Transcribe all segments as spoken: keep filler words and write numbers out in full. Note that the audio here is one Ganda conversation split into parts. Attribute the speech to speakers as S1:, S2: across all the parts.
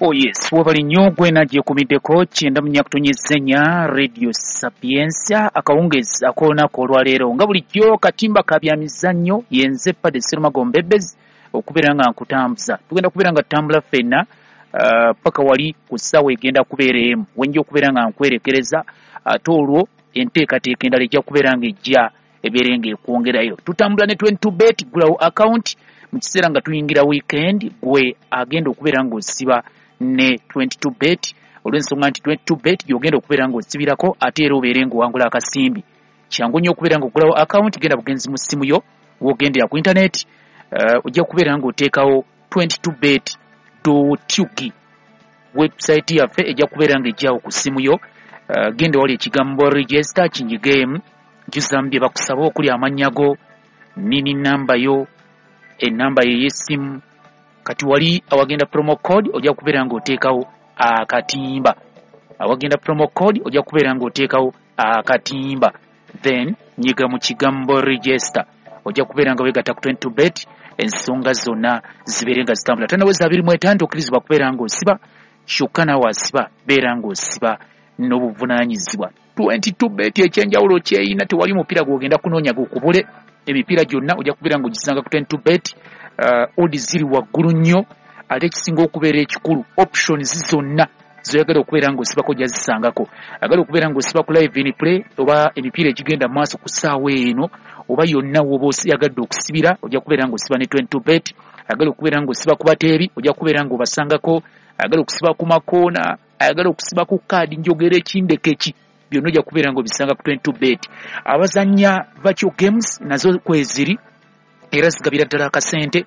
S1: Oh yes, wabali nnyo gwe nagyekumiddeko kyenda mu nyakutonnyezenya Radio Sapiensia akawungezi ak'olunaku olwaleero nga bulijjo katimba ka byamizannyo yenze Padde Sserumago Mbembezi okubeera nga nkutambuza tugenda kubeera nga tutambula ffenna uh, paka wali ku ssaawa egenda kubeera emu wenja okubeera nga nkwerekereza ate olwo enteekateeka endala ejja kubeera nga ejja ebeere nga ekwongerayo tutambula ne twenty-two bet gulawo account mu kiseera nga tuyingira weekend gwe agenda okubeera ng'osiba ne twenty-two bet olw'ensonga nti twenty-two bet gy'ogenda okubeera ng'osibirako ate era obeere ng'owangula akasimbi kyangu nnyo okubeera ng'ogulawo account genda bugenzi mu ssimu yo w'ogendera ku internet uh, ojja kubeera ng'oteekawo twenty-two bet dot u k website yaffe ejja kubeera ng'ejjawo ku ssimu yo uh, genda wali ekigambo register kinyigemu jjuzamu bye bakusaba okuli amannya go nini namba yo enamba ye y'essimu kati wali awagenda promo code ojja kubeera ng'oteekawo akatimba awagenda promo code ojja kubeera ng'oteekawo akatimba then nyiga mu kigambo register ojja kubeera nga weegatta ku twenty-two bet ensonga zonna zibeere nga zitambula tanaweza abiri mu etaano okkirizibwa kubeera ng'osiba kyokka naawe asiba beera ng'osiba n'obuvunaanyizibwa twenty-two bet ekyenjawulo kyeyina tewali mupiira gw'ogenda kunoonya gukubule emipiira gyonna ojja kubeera ng'ogisanga ku twenty-two bet uh, odds ziri waggulu nnyo ate ekisinga okubeera ekikulu options zonna zoyagala okubeera ng'osibako ojja zisangako agala okubeera ng'osiba ku live in play oba emipiira egigenda mu maaso ku ssaawa eno oba yonna woba yagadde okusibira ojja kubeera ng'osiba ne twenty-two bet agala okubeera ng'osiba ku bateebi ojja kubeera ng'obasangako agala okusiba ku makoona ayagala okusiba ku kaadi njogera ekindekeki byonna ojja kubeera ng'obisanga ku twenty-two bet abazannya virtual games nazo kweziri era zigabira ddala akasente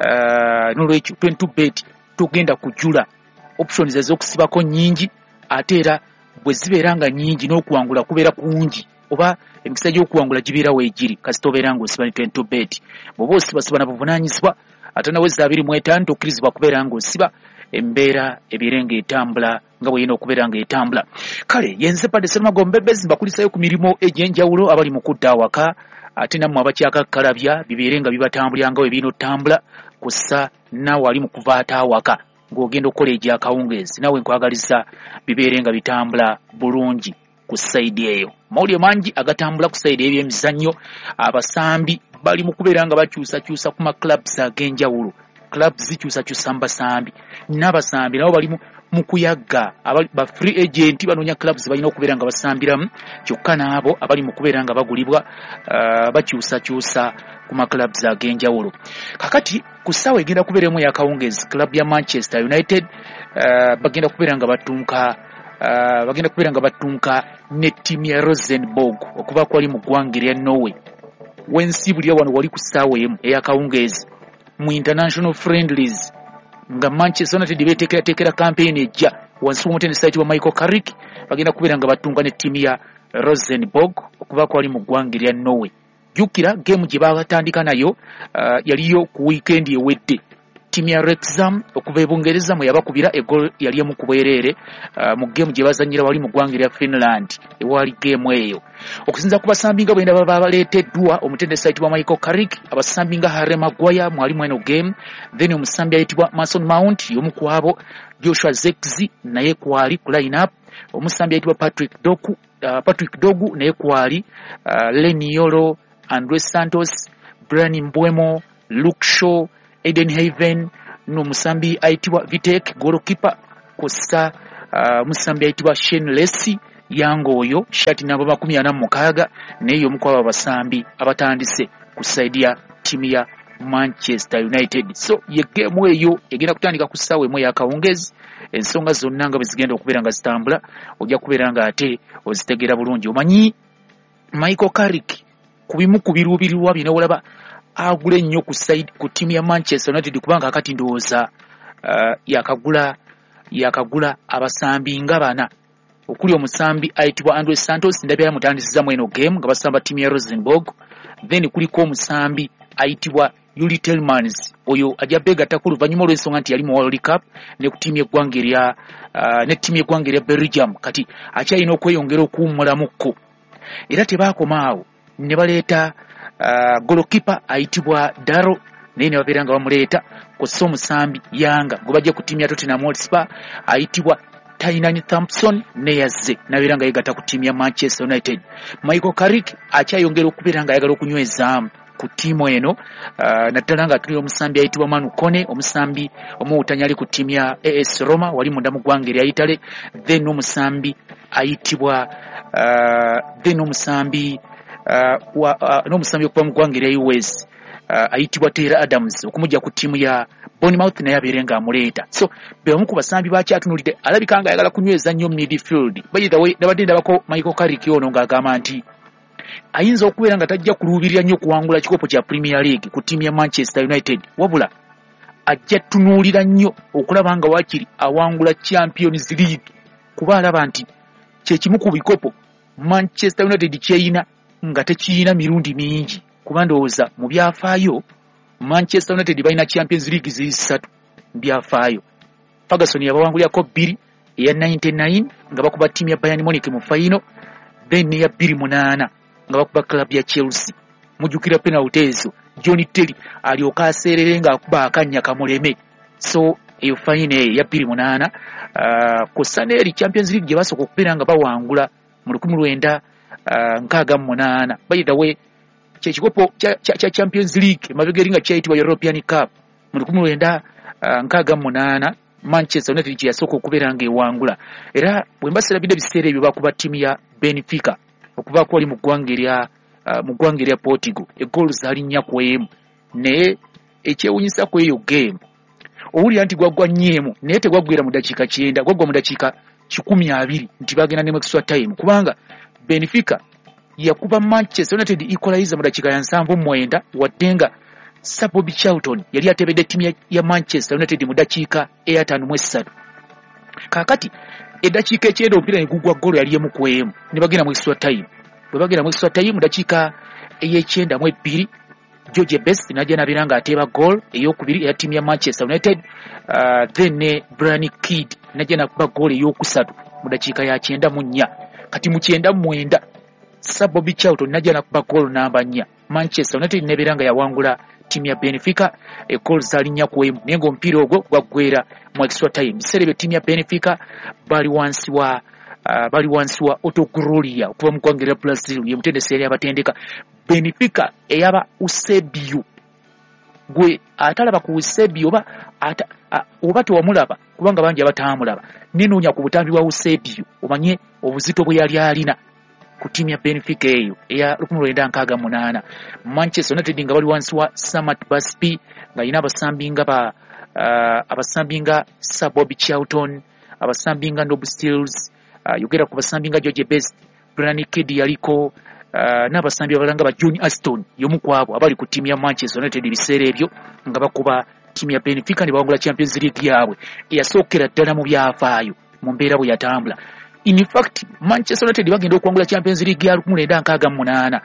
S1: uh, n'olwekyo twenty-two bet tugenda kujula options ez'okusibako nnyingi ate era bwe zibeera nga nnyingi n'okuwangula kubeera kungi oba emikisa gy'okuwangula gibeera weegiri kasita obeera ng'osiba ne twenty-two bet bw'oba osibasiba na buvunaanyizibwa ate naweza abiri mu etaano tokkirizibwa kubeera ng'osiba embeera ebeere ng'etambula nga bweyina okubeera ng'etambula kale yenze Padde Sserumago Mbembezi mbakulisayo ku mirimu egy'enjawulo abali mu kudda awaka ate nammwe abakyakakkalabya bibeere nga bibatambulya nga bwe birina otambula kussa naawe ali mu kuva ate awaka ng'ogenda okukola egy'akawungeezi naawe nkwagaliza bibeere nga bitambula bulungi ku sayidi eyo mawulire mangi agatambula ku sayidi eby'emizannyo abasambi bali mu kubeera nga bakyusakyusa ku maclubs ag'enjawulo clubs zikyusakyusa mu basambi n'abasambi nabo bali mu kuyagga ba free agent banoonya clubs balina okubeera nga basambiramu kyokka n'abo abali mu kubeera nga bagulibwa uh, bakyusakyusa ku maclubs ag'enjawulo kakati ku ssaawa egenda kubeeremu yakawungezi club ya Manchester United uh, bagenda kubeera nga batunka uh, bagenda kubeera nga batunka ne ttiimu ya Rosenborg okuba kwali mu ggwanga erya Norway wensibulya wano wali ku ssaawa emu eyakawungezi mu international friendlies nga Manchester United beteekerateekera campaign ejja wansi w'omutendesi ayitibwa Michael Carrick bagenda kubeera nga batunga ne ttiimu ya Rosenborg okuba kwali mu ggwanga erya Norway jjukira game gye batandika nayo uh, yaliyo ku weekend ewedde ttiimu ya Wrexham okuva e Bungereza mwe yabakubira egol yali emu ku bwereere uh, mu game gye bazannyira wali mu ggwanga erya Finland ewali game eyo okusinza ku basambi nga bwenda baba baleeteddwa omutendesi ayitibwa Michael Carrick abasambi nga Harry Maguire mwali mweno game then omusambi ayitibwa Mason Mount y'omu ku abo Joshua Zirkzee naye kwali ku line up omusambi ayitibwa Patrick Dogu uh, Patrick Dogu naye kwali uh, Lenny Yoro Andres Santos Brian Mbeumo Luke Shaw Eden Haven n'omusambi ayitibwa Vitek goalkeeper kosa uh, musambi ayitibwa Shane Lacey yango oyo shati namba makumi ana mu mukaaga naye omu kw'abo abasambi abatandise ku saidi ya ttiimu ya Manchester United so ye game eyo egenda kutandika ku ssaawa emu eyakawungezi ensonga zonna nga bwe zigenda okubeera nga zitambula ojja kubeera nga ate ozitegeera bulungi omanyi Michael Carrick ku bimu ku biruubirirwa bino olaba agula ennyo ku side ku ttiimu ya Manchester United kubanga akati ndowooza uh, yakagula yakagula abasambi nga bana okuli omusambi ayitibwa Andres Santos ndabya yamutandisiza mu eno game nga basamba ttiimu ya Rosenborg then kuliko omusambi ayitibwa Yuri Tielemans oyo ajja beegatta ku luvannyuma olw'ensonga nti yali mu World Cup ne ku ttiimu y'eggwanga erya uh, ne ttiimu y'eggwanga erya Belgium kati akyalina okweyongera okuwummulamuko era tebaakoma awo ne baleeta uh, goalkeeper ayitibwa Daro naye ne babeera nga bamuleeta kussa omusambi Yanga gwe bajja ku ttiimu ya Tottenham Hotspur ayitibwa Tainan Thompson ne yazze nabeera nga yegatta ku ttiimu ya Manchester United. Michael Carrick akyayongera okubeera nga ayagala okunywezaamu ku ttiimu eno uh, naddala nga tuli omusambi ayitibwa Manu Kone, omusambi omuwutanya ali ku ttiimu ya A S Roma wali munda mu ggwanga erya Italy, then omusambi ayitibwa uh, then omusambi uh, wa, uh, n'omusambi okuva mu ggwanga erya U S uh, ayitibwa Taylor Adams okumujja ku ttiimu ya Bournemouth naye abeere nga amuleeta. So bebamu ku basambi bakyatunulidde alabika nga ayagala kunyweza nnyo midfield. Bayitawe nabadde ndabako Michael Carrick ono ng'agamba nti ayinza okubeera nga tajja kuluubirira nnyo kuwangula kikopo kya Premier League ku ttiimu ya Manchester United, wabula ajja tunuulira nnyo okulaba nga waakiri awangula Champions League, kuba alaba nti kye kimu ku bikopo Manchester United kyeyina nga tekiyina mirundi mingi, kuba ndowooza mu byafaayo Manchester United balina Champions League ziri ssatu byafaayo. Ferguson yabawangulirako bbiri, eya ninety-nine nga bakuba ttiimu ya Bayern Munich mu final, then eya bbiri munaana nga bakuba club ya Chelsea. Mujjukira penalty ezo John Terry alyoka aseerere nga akuba akanya kamuleme. So eyo final eya bbiri munaana uh, ku Sunday Champions League gye basooka okubeera nga bawangula mu lukumi lwenda nkaaga mu munaana. By the way, kyekikopo kya, kya, kya Champions League mabega eringa kyayitibwa European Cup mu lukumi lwenda nkaaga mu munaana Manchester United kye yasooka okubeera nga ewangula. Era bwe mbasirabidde biseera ebyo bakuba ttiimu ya Benfica okuvaako oli mu ggwanga erya uh, mu ggwanga erya Portugal egoolu zaali nnya ku emu, naye ekyewuunyisa ku eyo game owulira nti gwaggwa nnyemu naye tegwaggwera mu dakiika kyenda, gwaggwa mu dakiika kikumi abiri nti bagenda ne mu extra time, kubanga Benfica yakuba Manchester United equalizer mu dakiika ya nsanvu mu mwenda wadde nga Sir Bobby Charlton yali atebedde ttiimu ya Manchester United mu dakiika eyataano mu essatu. Kaakati eddakiika ekyenda omupiira ne gugwa ggoolo yali emu ku emu ne bagenda mu extra time. Bwe bagenda mu extra time mu dakiika ey'ekyenda mu ebbiri George Best n'ajja n'abeera nga ateeba ggoolo ey'okubiri eya ttiimu ya Manchester United, uh, then ne Brian Kidd n'ajja n'akuba ggoolo ey'okusatu mu dakiika ya kyenda mu nnya. Kati mu kyenda mu mwenda Sir Bobby Charlton n'ajja n'akuba ggoolo namba nnya. Manchester United n'ebeera nga yawangula ttiimu ya Benfica eggoolo zaali nnya ku emu, naye ng'omupiira ogwo gwaggweera mu extra time. Biseera ebyo ttiimu ya Benfica bali wansi wa uh, bali wansi wa Otto Gloria okuva mu ggwanga erya Brazil, ye mutendesi yali abatendeka. Benfica eyaba Eusebio gwe atalaba ku Eusebio oba ata, uh, oba tewamulaba kubanga bangi abataamulaba, nenoonya ku butambi bwa Eusebio omanye obuzito bwe yali alina ku ttiimu ya Benfica eyo eya lukumi lwenda nkaaga munaana. Manchester United nga bali wansi wa Samat Busby nga alina abasambi nga ba uh, abasambi nga Sir Bobby Charlton, abasambi nga Nob Stills, uh, yogera ku basambi nga George Best, Brian Kidd yaliko, uh, n'abasambi abalala nga ba John Aston y'omu ku abo abali ku ttiimu ya Manchester United ebiseera ebyo nga bakuba ttiimu ya Benfica ne bawangula Champions League yaabwe eyasookera ddala mu byafaayo mu mbeera bwe yatambula. In fact, Manchester United bagenda okuwangula Champions League ya lukumi lwenda nkaaga mu munaana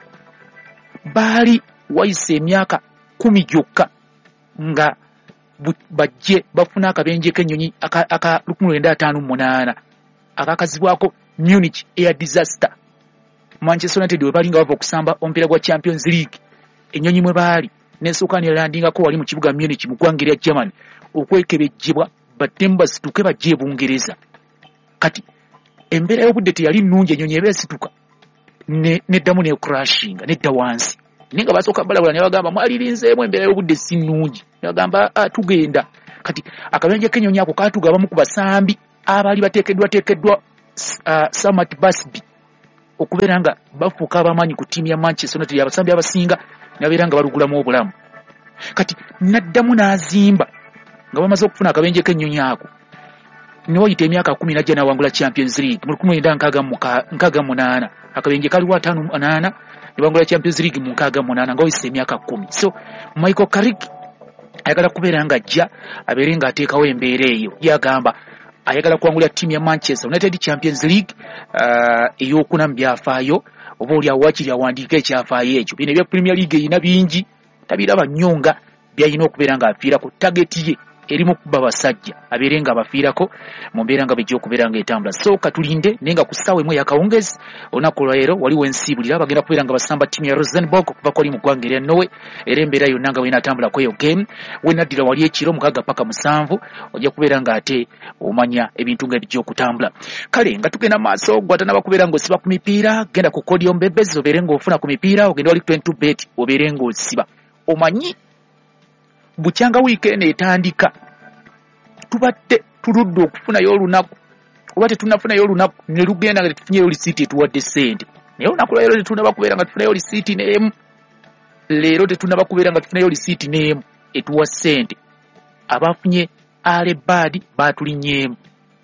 S1: baali wayise emyaka kumi gyokka nga bajje bafuna akabenje k'ennyonyi aka, aka lukumi lwenda ataano mu munaana akakazibwako Munich Air Disaster. Manchester United we baali nga bava okusamba omupiira gwa Champions League, ennyonyi mwe baali n'esooka nelandingako wali mu kibuga Munich mu ggwanga erya Germany okwekebejjebwa badde basituke bajje e Bungereza. Kati embeera y'obudde teyali nnungi, ennyonyi eba esituka neddamu ne crashinga nedda wansi, naye nga basooka balabula ne bagamba mwalirinzeemu embeera y'obudde si nnungi, ne bagamba ah, tugenda. Kati akabenje k'ennyonyi ako kaatuga abamu ku basambi abaali bateekeddwa teekeddwa uh, Samat Busby okubeera nga bafuuka abamanyi ku ttiimu ya Manchester United, abasambi abasinga nabeera nga balugulamu obulamu. Kati naddamu n'azimba nga bamaze okufuna akabenje k'ennyonyi ako ne wayita emyaka kumi najja n'awangula Champions League mu lukumi lwenda nkaaga munaana. Akabenje kaliwo ataano munaana ne bawangula Champions League mu nkaaga munaana nga wayise emyaka kumi. So Michael Carrick ayagala kubeera nga ajja abeere nga ateekawo embeera eyo, yagamba ayagala kuwangula ttiimu ya Manchester United Champions League uh, ey'okuna mu byafaayo, oba oli awakiri awandiika ekyafaayo ekyo. Bino ebya Premier League erina bingi tabiraba nnyo nga byalina okubeera nga afiira ku tageti ye erimu kuba basajja abeerenga abafiirako mu mbeera nga bijja okubeera nga etambula. So katulinde naye nga ku ssaawa emu eyakawungezi olunaku olwaleero waliwo ensiibulira bagenda kubeera nga basamba ttiimu ya Rosenborg okuva kwali mu ggwanga erya Norway, era embeera yonna nga bw'enaatambulako eyo game wenaddira wali ekiro mukaaga paka musanvu ojja kubeera nga ate omanya ebintu nga ebijja okutambula. Kale nga tugenda maaso gwatanaba kubeera ng'osiba ku mipiira genda ku Kodiyo Mbebezi obeere ng'ofuna ku mipiira, ogenda wali twenty bet obeere ng'osiba. Omanyi bukyanga weekend etandika tubadde tuludde okufunayo olunaku oba tetunafunayo olunaku ne lugenda nga tetufunyeyo lisiiti etuwadde ssente, naye olunaku lwaleero tetunaba kubeera nga tufunayo lisiiti n'emu. Leero tetunaba kubeera nga tufunayo lisiiti n'emu etuwa ssente. Abafunye alebaadi baatulinnyeemu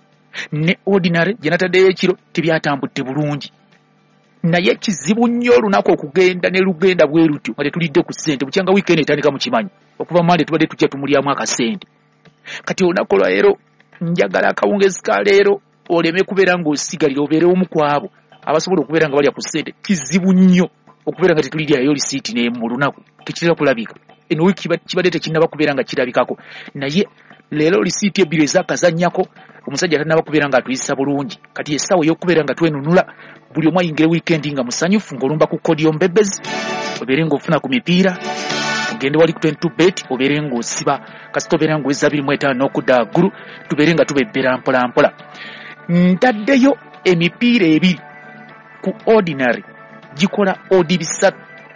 S1: ne ordinary gye nataddeyo ekiro tebyatambudde bulungi, naye kizibu nnyo olunaku okugenda ne lugenda bwe lutyo nga tetulidde ku ssente. Bukyanga weekend etandika mu kimanyi okuva Monday tubadde tujja tumulyamu akasente. Kati olunaku lwaleero njagala akawungezi ka leero oleme kubeera ng'osigalira obeere omu ku abo abasobola okubeera nga balya ku ssente. Kizibu nnyo okubeera nga tetuliryayo lisiiti n'emu mu lunaku, tekitera kulabika. Eno wiiki kibadde tekinnaba kubeera nga kirabikako, naye leero lisiiti ebbiri ezakazannyako omusajja tannaba kubeera nga atuyisa bulungi. Kati essaawa ey'okubeera nga twenunula buli omu ayingire weekend nga musanyufu ng'olumba ku Kodiyo Mbebezi obeere ng'ofuna ku mipiira, ogende wali ku twenty bet obeere ng'osiba kasita obeera ng'oweza abiri mu etaano n'okudda waggulu tubeere nga tubebbera mpola mpola. Ntaddeyo emipiira ebiri ku ordinary gikola odi bisatu.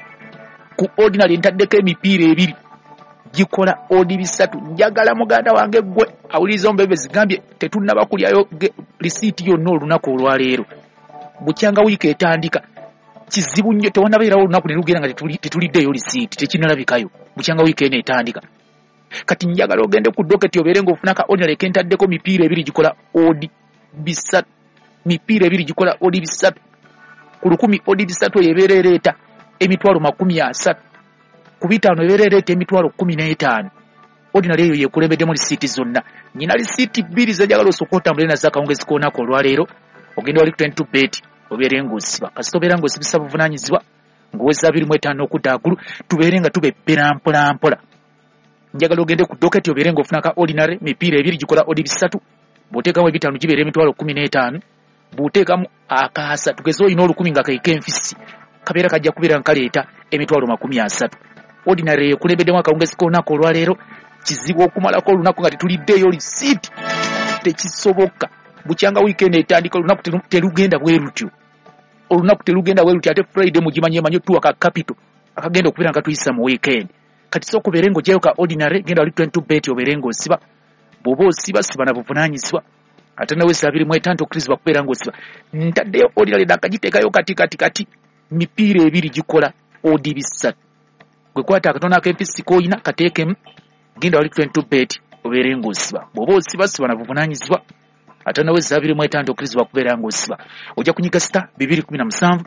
S1: Ku ordinary ntaddeko emipiira ebiri gikola odi bisatu. Njagala muganda wange gwe awuliriza Mbebezi gambye tetunnaba kulyayo lisiiti yonna olunaku olwaleero. Bukyanga wiiki etandika kizibu nnyo, tewanabeerawo olunaku ne lugenda nga tetuliddeyo lisiiti, tekinnalabikayo. Bukyanga wiiki eno etandika. Kati njagala ogende ku doketi obeere ng'ofuna ka ordinary kentaddeko mipiira ebiri gikola odi bisatu. Mipiira ebiri gikola odi bisatu. Ku lukumi odi bisatu ebeera ereeta emitwalo makumi asatu. Ku bitaano ebeera ereeta emitwalo kumi n'etaano. Ordinary eyo yeekulembeddemu lisiiti zonna. Nyina lisiiti bbiri z'enjagala osooka otambule nazo akawungezi k'olunaku olwaleero. Ogenda wali twenty bet obeere ng'osiba kasita obeera ng'osibisa buvunaanyizibwa ng'oweza abiri mu etaano okudda waggulu tubeere nga tubebbera mpola mpola. Njagala ogende ku doketi obeere ng'ofuna ka ordinary mipiira ebiri gikola odi bisatu. Bw'oteekamu ebitaano gibeera emitwalo kumi n'etaano. Bw'oteekamu akaasa tugeze olina olukumi nga kaika enfisi kabeera kajja kubeera nkaleeta emitwalo makumi asatu. Ordinary eekulembeddemu akawungezi k'olunaku olwaleero. Kizibu okumalako olunaku nga tetuliddeeyo lisiiti, tekisoboka. Bukyanga weekend etandika olunaku telugenda bwe lutyo. Olunaku telugenda bwe lutyo ate Friday mugimanyi manyo tuwa ka capital akagenda okubeera nga tuyisa mu weekend. Kati sooka obeere ng'ogyayo ka ordinary genda wali twenty bet obeere ng'osiba. Bw'oba osiba siba na buvunaanyizibwa ate naweza abiri mu etaano okkirizibwa kubeera ng'osiba. Ntaddeyo ordinary nakagiteekayo kati kati kati mipiira ebiri gikola odi bisatu. Gwe kwata akatono ak'empisi k'oyina kateekemu genda wali twenty bet obeere ng'osiba. Bw'oba osiba siba na buvunaanyizibwa ate naweza abiri mu etaano okkirizibwa kubeera ng'osiba. Ojja kunyiga sita bibiri kumi na musanvu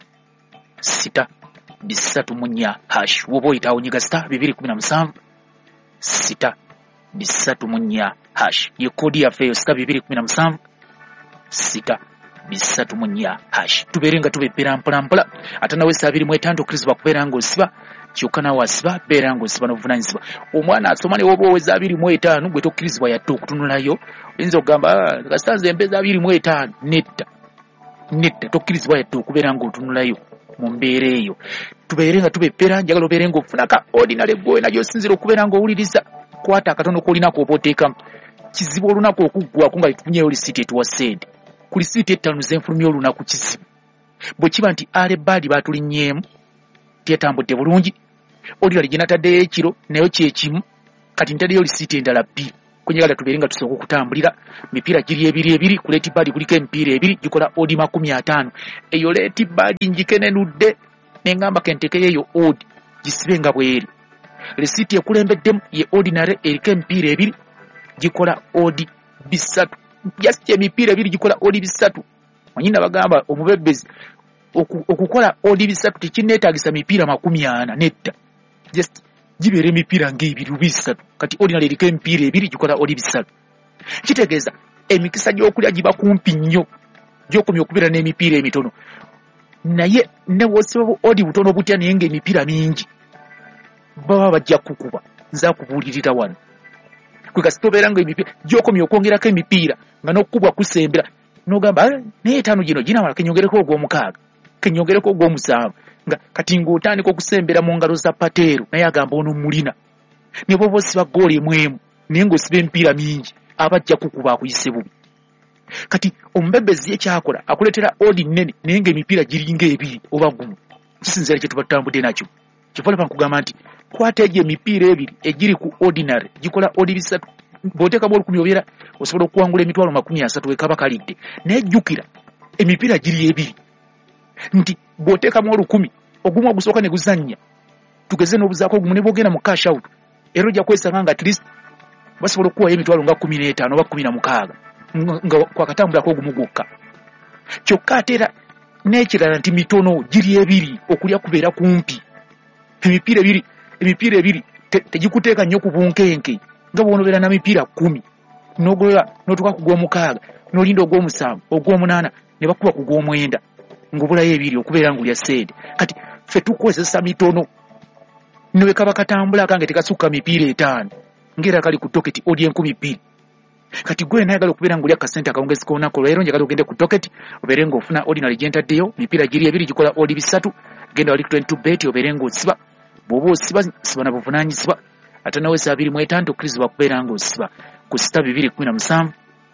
S1: sita bisatu mu nnya hash. Woba oyitawo nyiga sita bibiri kumi na musanvu sita bisatu mu nnya hash. Ye kodi yaffe eyo sita bibiri kumi na musanvu sita bisatu mu nnya hash. Tubeere nga tubebbera mpola mpola ate naweza abiri mu etaano okkirizibwa kubeera ng'osiba. Kyokka nawe asiba beera ng'osiba n'obuvunaanyizibwa. Omwana asoma ne woba oweza abiri mu etaano gwe tokkirizibwa yadde okutunulayo. Oyinza okugamba kasita nze mpeza abiri mu etaano. Netta netta tokkirizibwa yadde okubeera ng'otunulayo mu mbeera eyo. Tubeere nga tubebbera, njagala obeere ng'ofuna ka ordinary gwe na gy'osinzira okubeera ng'owuliriza. Kwata akatono k'olinako oba oteekamu. Kizibu olunaku okuggwako nga tufunyeyo lisiiti etuwa ssente. Ku lisiiti ettaano z'enfulumya olunaku kizibu. Bwe kiba nti alebaadi baatulinnyeemu tetambudde bulungi, ordinary gye nataddeyo ekiro nayo kyekimu, kati ntaddeyo lisiiti endala bbiri. Kwenjagala tubeere nga tusooka okutambulira. Mipiira giri ebiri ebiri, ku leetibaadi kuliko emipiira ebiri gikola odi makumi ataano. Eyo leetibaadi ngikenenudde ne ngamba kentekeyo eyo odi gisibe nga bweri. Lisiiti ekulembeddemu ye ordinary eriko emipiira ebiri gikola odi bisatu. Just emipiira ebiri gikola odi bisatu. Manyina bagamba omubebezi okukola odi bisatu tekinneetaagisa mipiira makumi ana netta. Just gibeera emipiira ng'ebiri bisatu. Kati ordinary eriko emipiira ebiri gikola odi bisatu. Kitegeeza emikisa gy'okulya giba kumpi nnyo gy'okumya okubeera n'emipiira emitono. Naye ne wosiba odi butono butya naye ng'emipiira mingi baba bajja kukuba. Nza kubuulirira wano kwe kasitobera ngo emipiira gyokomya okwongerako emipiira nga n'okukubwa kusembera n'ogamba naye etaano gino ginamala kenyongereko ogw'omukaaga kenyongereko ogw'omusanvu nga kati ng'otandika okusembera mu ngalo za Pateero naye agamba ono mulina ne bwoba osiba ggoolo emu emu naye ng'osiba emipiira mingi aba ajja kukuba akuyise bubi. Kati omubebbezi ye kyakola akuleetera odi nnene naye ng'emipiira giringa ebiri oba gumu kisinziira kye tuba tutambudde nakyo. Kyova nkugamba nti kwata egyo emipiira ebiri egiri ku ordinary gikola odi bisatu bw'oteekamu olukumi obeera osobola okuwangula emitwalo makumi asatu wekaba kalidde naye jjukira emipiira giri ebiri nti bw'oteekamu olukumi ogumu ogusooka ne guzannya tugeze n'obuzaako ogumu ne bw'ogenda mu cash out era ojja kwesanga nga at least basobola okuwayo emitwalo nga kumi n'etaano oba kumi na mukaaga nga kwakatambulako ogumu gwokka. Kyokka ate era n'ekirala nti mitono giri ebiri okulya kubeera kumpi. Emipiira ebiri emipiira ebiri tegikuteeka nnyo ku bunkenke nga bw'onobeera na mipiira kumi n'ogolola n'otuuka ku gw'omukaaga n'olinda ogw'omusanvu ogw'omunaana ne bakuba ku gw'omwenda ng'obulayo ebiri okubeera ng'olya seede. Kati ffe tukozesa mitono ne bwe kaba katambula akange tekasukka mipiira etaano ng'era kali ku toketi odi enkumi bbiri. Kati gwe nayagala okubeera ng'olya akasente akawungezi k'olunaku olwo leero njagala ogende ku toketi obeere ng'ofuna ordinary gyentaddeyo mipiira giri ebiri gikola odi bisatu genda wali twenty bet obeere ng'osiba bw'oba osiba siba na buvunaanyizibwa ate nawesa abiri mu etaano tokkirizibwa kubeera ng'osiba ku sita bibiri kumi na musanvu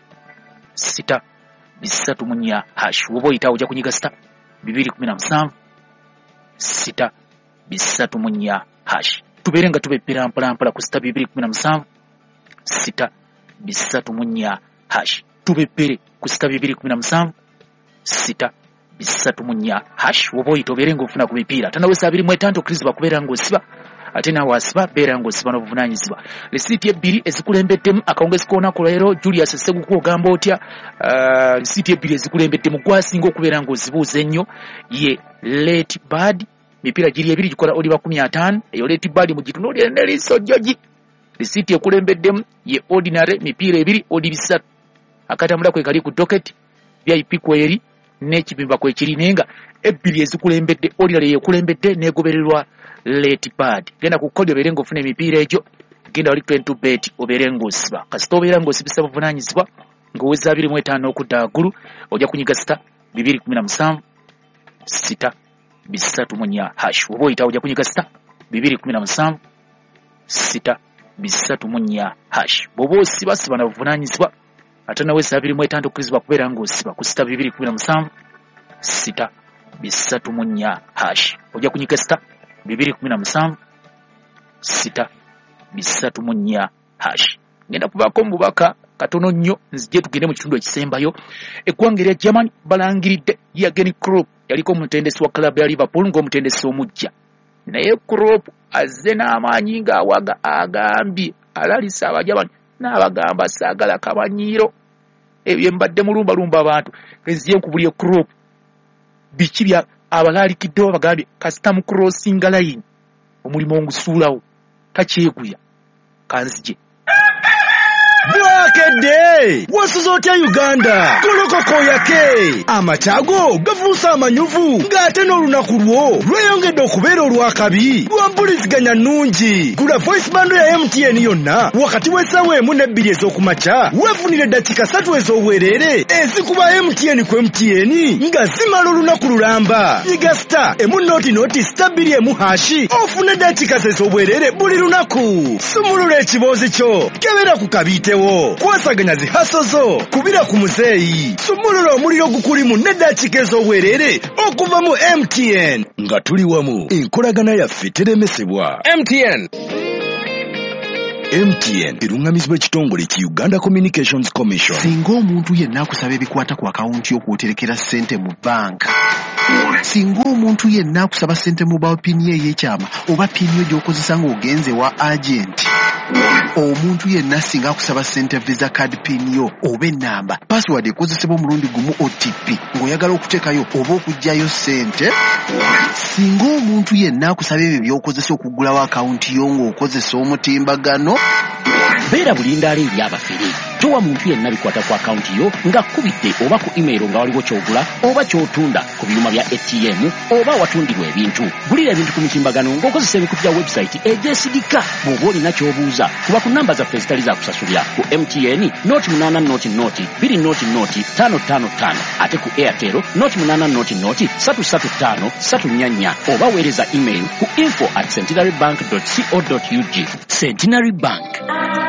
S1: sita bisatu mu nnya hash oba oyitawo ojja kunyiga sita bibiri kumi na musanvu sita bisatu mu nnya hash tubeere nga tubeppera mpolampola ku sita bibiri kumi na musanvu sita bisatu mu nnya hash tubeppere ku sita bibiri kumi na musanvu sita bisatu mu nnya hash oba oyita obeere ng'ofuna ku mipiira ate nawesa abiri mu etaano tokkirizibwa kubeera ng'osiba ate naawe asiba beera ng'osiba n'obuvunaanyizibwa. Lisiiti ebbiri ezikulembeddemu akawungezi k'olunaku leero Julius Seguku ogamba otya lisiiti ebbiri ezikulembeddemu gwasinga okubeera ng'ozibuuza ennyo ye late bad mipiira giri ebiri gikola oli bakumi ataano eyo late bad mu gitunuulire ne liiso jjogi. Lisiiti ekulembeddemu ye ordinary mipiira ebiri odi bisatu akatambula kwe kali ku docket V I P kweri n'ekibimba kwe kiri naye nga ebbiri ezikulembedde ordinary yekulembedde n'egobererwa late bad. Genda ku kodi obeere ng'ofuna emipiira egyo genda wali twenty bet obeere ng'osiba kasita obeera ng'osibisa buvunaanyizibwa ng'oweza abiri mu etaano okudda waggulu ojja kunyiga sita bibiri kumi na musanvu sita bisatu mu nnya hash oba oyitawo ojja kunyiga sita bibiri kumi na musanvu sita bisatu mu nnya hash bw'oba osiba siba na buvunaanyizibwa ate nawesa abiri mu etaano okkirizibwa kubeera ng'osiba ku sita bibiri kumi na musanvu sita bisatu mu nnya hash ojja kunyiga sita bibiri kumi na musanvu sita bisatu mu nnya hash. Ngenda kubaako mubaka katono nnyo nzije tugende mu kitundu ekisembayo. Eggwanga erya Germany balangiridde Jurgen Klopp yaliko omutendesi wa club ya Liverpool ng'omutendesi omujja naye Klopp azze n'amaanyi ng'awaga agambye alalisa Abagermany n'abagamba saagala kabanyiiro ebyo mbadde mulumbalumba abantu nziye nkubulye Klopp biki bya abalaalikiddewo bagambye kasita mu crossing line omulimu ongusuulawo takyeguya kanzije
S2: Bwakedde wasuza otya Uganda kolokoko yake amatago gafuusa amanyuvu ng'ate n'olunaku lwo lweyongedde okubeera olwakabi lwampuliziganya nnungi. Gula voice bando ya M T N yonna wakati w'essaawa emu n'ebbiri ez'okumakya weefunire eddakiika ssatu ez'obwereere ezikuba M T N ku M T N nga zimala olunaku lulamba. Yiga sita emu nooti nooti sita bbiri emu hashi ofune eddakiika ez'obwereere buli lunaku. Sumulula ekiboozi kyo kebera ku kabiitewo kwasaganya zihaso zo kubira ku muzeeyi. Sumulula omuliro gukulimu n'eddakiika ez'obwereere okuva mu M T N nga tuli wamu enkolagana yaffe teremesebwa. M T N M T N erungamizibwa ekitongole ki Uganda Communications Commission.
S3: Singa omuntu yenna akusaba ebikwata ku akawunti y'okwoterekera ssente mu banka, singa omuntu yenna akusaba ssente mu bawa pini ey'ekyama oba pini yo gy'okozesa ng'ogenze wa agenti, omuntu yenna singa akusaba ssente visa card pini yo oba ennamba password ekozesebwa omulundi gumu O T P ng'oyagala okuteekayo oba okuggyayo ssente, singa omuntu yenna akusaba ebyo by'okozesa okuggulawo akawunti yo ng'okozesa omutimbagano,
S4: beera bulindaala eri abafere towa muntu yenna bikwata ku akaunti yo nga kubidde oba ku email nga waliwo kyogula oba kyotunda ku byuma bya A T M oba watundirwa ebintu. Gulira ebintu ku mitimbagano ng'okozesa ebikutu bya website egyesigika. Bw'oba olina ky'obuuza kuba ku namba zaffe ezitali za kusasulira ku M T N noti munana noti noti bbiri noti noti tano tano tano ate ku Airtel noti munana noti noti satu satu tano satu nyanya oba weereza email ku info at centenary bank dot co dot u g. Centenary Bank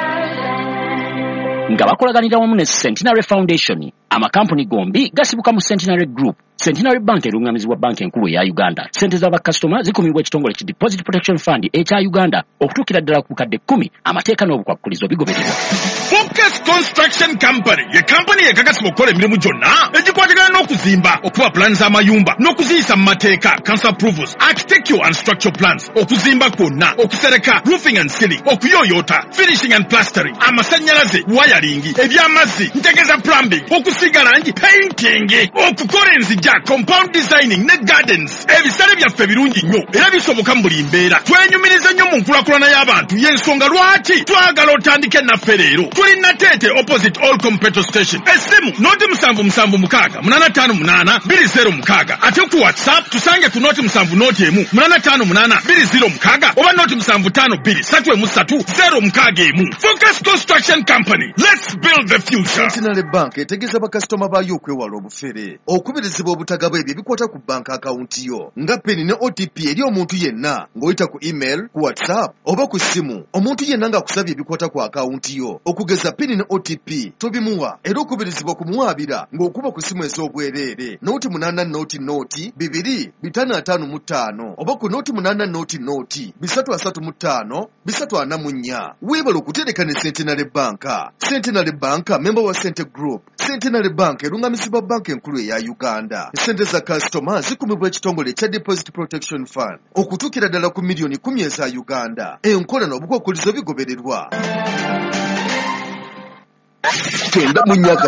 S4: nga bakolaganira wamu ne Centenary Foundation, amakampuni gombi gasibuka mu Centenary Group. Centenary Bank erungamizibwa banki enkulu ya Uganda. Sente z'abakasitoma zikumibwa ekitongole ki Deposit Protection Fund ekya Uganda okutuukira ddala ku bukadde kkumi. Amateeka n'obukwakkulizo bigobererwa.
S2: Focus Construction Company ye kampani ekakasibwa okukola emirimu gyonna egikwatagana n'okuzimba, okuba plans z'amayumba n'okuziyisa mu mateeka, council approvals, architectural and structural plans, okuzimba kwonna, okusereka, roofing and ceiling, okuyooyoota, finishing and plastering, amasannyalaze, wiring, ebyamazzi, ntegeza plumbing, okusiga langi, painting, okukola enzijja, compound designing ne gardens. Ebisale byaffe birungi nnyo era bisoboka mu buli mbeera. Twenyumiriza nnyo mu nkulakulana y'abantu, y'ensonga lwaki twagala otandike naffe leero. Tuli Natete opposite Olcom petrol station. Esimu noti musanvu musanvu mukaaga munana ttaano munaana bbiri zero mukaaga. Ate ku WhatsApp tusange ku noti musanvu noti emu munana ttaano munaana bbiri zero mukaaga oba noti musanvu ttaano bbiri ssatu emu ssatu zero mukaaga emu. Focus Construction Company. Let's build the future.
S3: Centenary Bank etegeeza bakasitoma baayo okwewala obufere, okubirizibwa obutagaba ebyo ebikwata ku banka akawunti yo nga peni ne O T P eri omuntu yenna ng'oyita ku email, ku WhatsApp oba ku ssimu. Omuntu yenna ng'akusabye ebikwata ku akawunti yo okugeza pini ne O T P tobimuwa era okubirizibwa kumuwaabira ng'okuba ku ssimu ez'obwereere noti munaana noti noti bibiri bitaano ataano mu ttaano oba ku noti munaana noti noti bisatu asatu mu ttaano bisatu ana mu nnya. Weebala okutereka ne Centenary Bank. Centenary Bank member wa Cente Group. Centenary Bank erungamizibwa banka enkulu eya Uganda. Sente za kasitoma zikumibwa ekitongole kya Deposit Protection Fund okutuukira ddala ku miliyoni kumi eza Uganda. Enkola n'obukwakkulizo bigobererwa. Kenda mu nnyaka